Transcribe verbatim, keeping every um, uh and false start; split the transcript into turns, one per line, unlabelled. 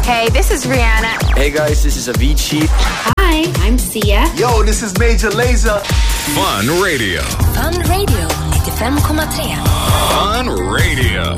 Hey, this is Rihanna.
Hey guys, this is Avicii.
Hi, I'm Sia.
Yo, this is Major Lazer.
Fun Radio.
Fun Radio, nittiofem komma tre.
Fun Radio.